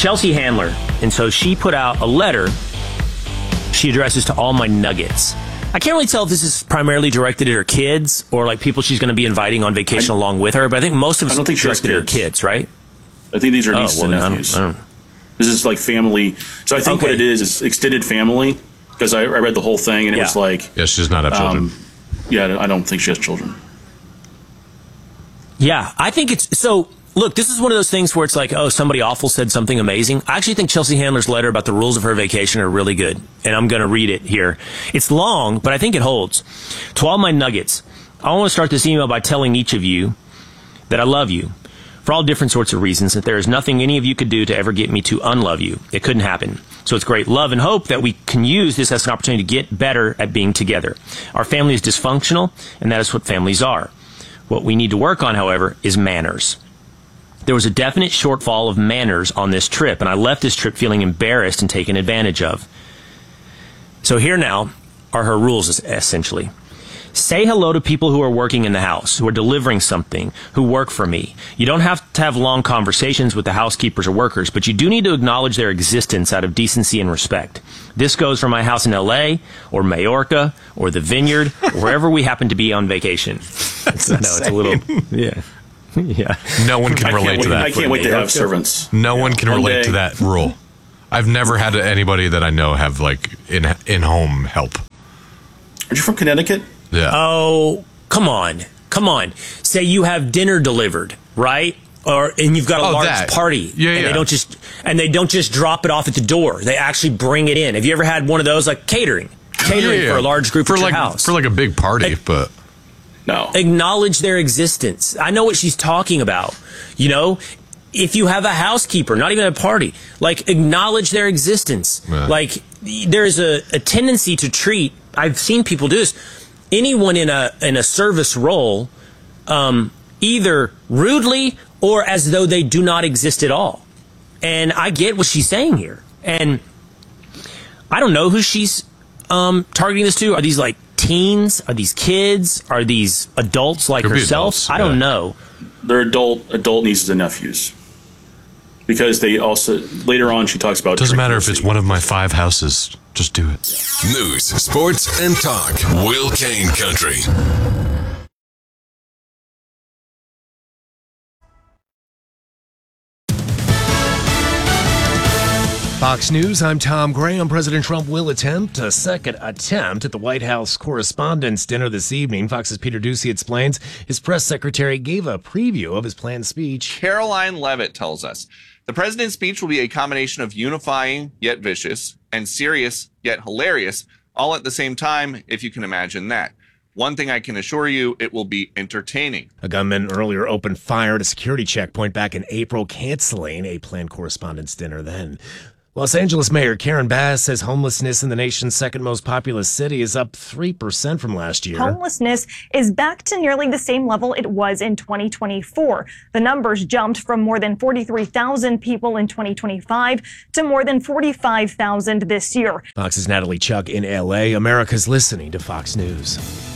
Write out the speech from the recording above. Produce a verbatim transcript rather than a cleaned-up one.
Chelsea Handler. And so she put out a letter she addresses to all my nuggets. I can't really tell if this is primarily directed at her kids or like people she's going to be inviting on vacation I, along with her, but I think most of it's directed at her kids, right? I think these are oh, nieces well, and nephews. I don't, I don't. This is like family. So I think okay. what it is is extended family, because I, I read the whole thing and it yeah. was like... Yeah, she does not have children. Um, yeah, I don't think she has children. Yeah, I think it's... So, look, this is one of those things where it's like, oh, somebody awful said something amazing. I actually think Chelsea Handler's letter about the rules of her vacation are really good, and I'm going to read it here. It's long, but I think it holds. To all my nuggets, I want to start this email by telling each of you that I love you for all different sorts of reasons, that there is nothing any of you could do to ever get me to unlove you. It couldn't happen. So it's great love and hope that we can use this as an opportunity to get better at being together. Our family is dysfunctional, and that is what families are. What we need to work on, however, is manners. There was a definite shortfall of manners on this trip, and I left this trip feeling embarrassed and taken advantage of. So here now are her rules, essentially. Say hello to people who are working in the house, who are delivering something, who work for me. You don't have to have long conversations with the housekeepers or workers, but you do need to acknowledge their existence out of decency and respect. This goes for my house in L A, or Majorca, or the Vineyard, or wherever we happen to be on vacation. That's no, it's a little, yeah. Yeah. No one can relate wait, to that. I can't wait to have servants. No yeah. one can One relate day. to that rule. I've never had anybody that I know have like in in home help. Are you from Connecticut? Yeah. Oh, come on. Come on. Say you have dinner delivered, right? Or and you've got a oh, large that. party. Yeah, and yeah. they don't just and they don't just drop it off at the door. They actually bring it in. Have you ever had one of those, like catering? Catering yeah, yeah. for a large group for at like, your house. For like a big party, like, but no. Acknowledge their existence. I know what she's talking about. You know, if you have a housekeeper, not even a party, like acknowledge their existence. Yeah. Like there's a, a tendency to treat, I've seen people do this, anyone in a in a service role um, either rudely or as though they do not exist at all. And I get what she's saying here. And I don't know who she's um, targeting this to. Are these like teens? Are these kids? Are these adults like Could be herself? adults, I don't yeah. know. They're adult adult nieces and nephews. Because they also, later on, she talks about... Doesn't matter if it's one of my five houses. Just do it. News, sports, and talk. Will Kane Country. Fox News, I'm Tom Graham. President Trump will attempt a second attempt at the White House Correspondents' Dinner this evening. Fox's Peter Doocy explains his press secretary gave a preview of his planned speech. Caroline Levitt tells us the president's speech will be a combination of unifying yet vicious and serious yet hilarious, all at the same time, if you can imagine that. One thing I can assure you, it will be entertaining. A gunman earlier opened fire at a security checkpoint back in April, canceling a planned correspondence dinner then. Los Angeles Mayor Karen Bass says homelessness in the nation's second most populous city is up three percent from last year. Homelessness is back to nearly the same level it was in twenty twenty-four. The numbers jumped from more than forty-three thousand people in twenty twenty-five to more than forty-five thousand this year. Fox's Natalie Chuck in L A. America's listening to Fox News.